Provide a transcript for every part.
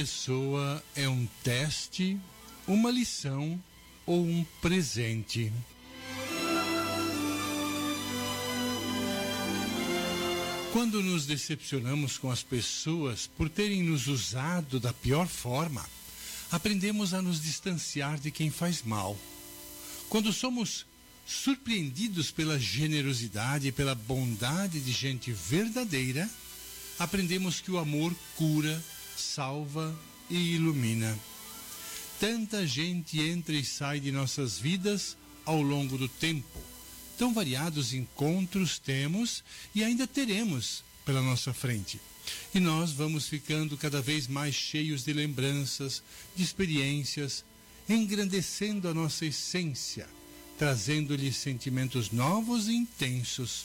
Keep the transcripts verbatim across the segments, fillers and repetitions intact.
Pessoa é um teste, uma lição ou um presente. Quando nos decepcionamos com as pessoas por terem nos usado da pior forma, aprendemos a nos distanciar de quem faz mal. Quando somos surpreendidos pela generosidade e pela bondade de gente verdadeira, aprendemos que o amor cura, salva e ilumina. Tanta gente entra e sai de nossas vidas ao longo do tempo. Tão variados encontros temos e ainda teremos pela nossa frente. E nós vamos ficando cada vez mais cheios de lembranças, de experiências, engrandecendo a nossa essência, trazendo-lhe sentimentos novos e intensos.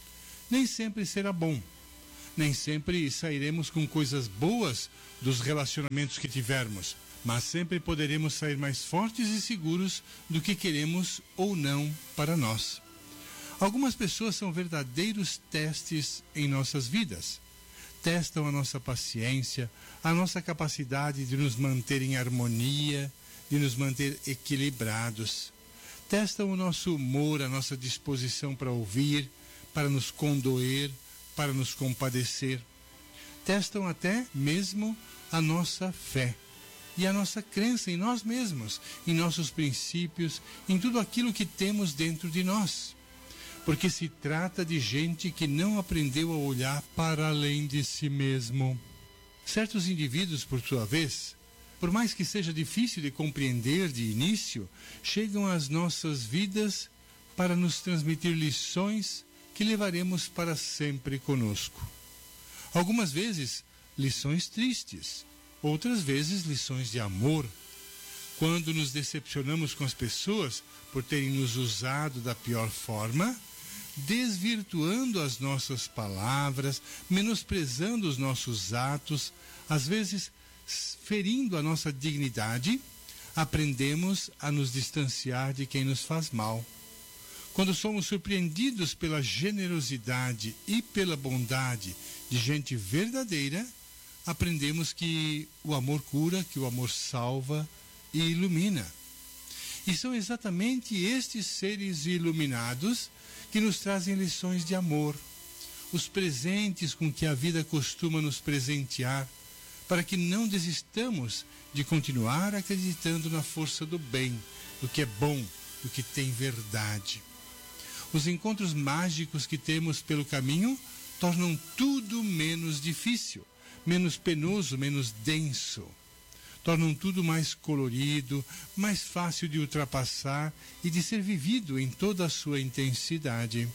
Nem sempre será bom. Nem sempre sairemos com coisas boas dos relacionamentos que tivermos, mas sempre poderemos sair mais fortes e seguros do que queremos ou não para nós. Algumas pessoas são verdadeiros testes em nossas vidas. Testam a nossa paciência, a nossa capacidade de nos manter em harmonia, de nos manter equilibrados. Testam o nosso humor, a nossa disposição para ouvir, para nos condoer, para nos compadecer. Testam até mesmo a nossa fé e a nossa crença em nós mesmos, em nossos princípios, em tudo aquilo que temos dentro de nós. Porque se trata de gente que não aprendeu a olhar para além de si mesmo. Certos indivíduos, por sua vez, por mais que seja difícil de compreender de início, chegam às nossas vidas para nos transmitir lições que levaremos para sempre conosco. Algumas vezes, lições tristes, outras vezes, lições de amor. Quando nos decepcionamos com as pessoas por terem nos usado da pior forma, desvirtuando as nossas palavras, menosprezando os nossos atos, às vezes ferindo a nossa dignidade, aprendemos a nos distanciar de quem nos faz mal. Quando somos surpreendidos pela generosidade e pela bondade de gente verdadeira, aprendemos que o amor cura, que o amor salva e ilumina. E são exatamente estes seres iluminados que nos trazem lições de amor, os presentes com que a vida costuma nos presentear, para que não desistamos de continuar acreditando na força do bem, do que é bom, do que tem verdade. Os encontros mágicos que temos pelo caminho tornam tudo menos difícil, menos penoso, menos denso. Tornam tudo mais colorido, mais fácil de ultrapassar e de ser vivido em toda a sua intensidade.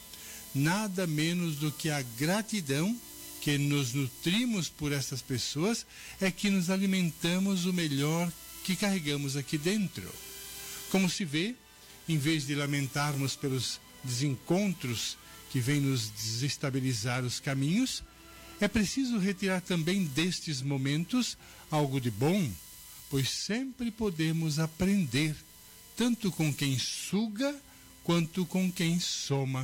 Nada menos do que a gratidão que nos nutrimos por essas pessoas é que nos alimentamos o melhor que carregamos aqui dentro. Como se vê, em vez de lamentarmos pelos desencontros que vêm nos desestabilizar os caminhos, é preciso retirar também destes momentos algo de bom, pois sempre podemos aprender, tanto com quem suga quanto com quem soma.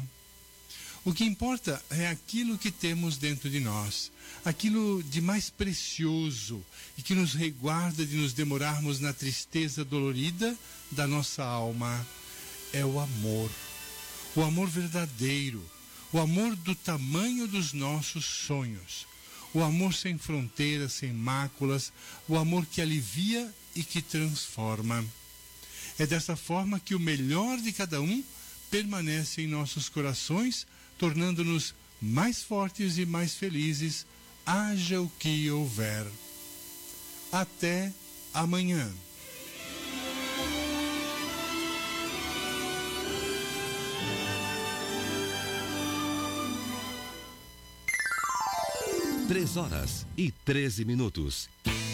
O que importa é aquilo que temos dentro de nós, aquilo de mais precioso e que nos reguarda de nos demorarmos na tristeza dolorida da nossa alma. É o amor, o amor verdadeiro, o amor do tamanho dos nossos sonhos, o amor sem fronteiras, sem máculas, o amor que alivia e que transforma. É dessa forma que o melhor de cada um permanece em nossos corações, tornando-nos mais fortes e mais felizes, haja o que houver. Até amanhã. Três horas e treze minutos.